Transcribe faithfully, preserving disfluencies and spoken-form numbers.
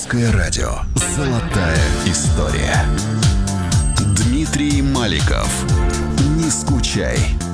Русское радио. Золотая история. Дмитрий Маликов. Не скучай.